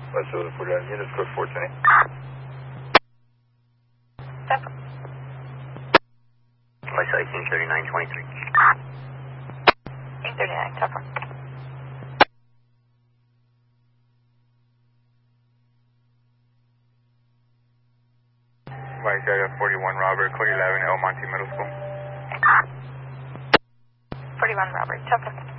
West of the 49 units, code 420. Temper. West side, King 3923. King 39, Temper. West side, 41 Robert, code 11, El Monte Middle School. 41 Robert, Temper.